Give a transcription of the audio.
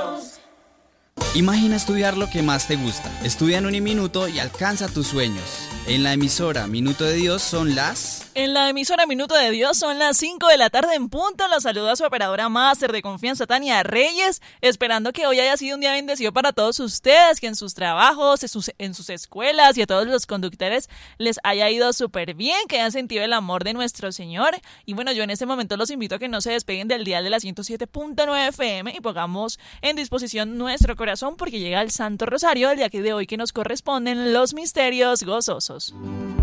sueños. Imagina estudiar lo que más te gusta. Estudia en Uniminuto y alcanza tus sueños. En la emisora Minuto de Dios son las... En la emisora Minuto de Dios son las 5 de la tarde en punto. Los saluda su operadora máster de confianza, Tania Reyes, esperando que hoy haya sido un día bendecido para todos ustedes, que en sus trabajos, en sus escuelas y a todos los conductores les haya ido súper bien, que hayan sentido el amor de nuestro Señor. Y bueno, yo en este momento los invito a que no se despeguen del dial de la 107.9 FM y pongamos en disposición nuestro corazón porque llega el Santo Rosario, el día de hoy que nos corresponden los misterios gozosos.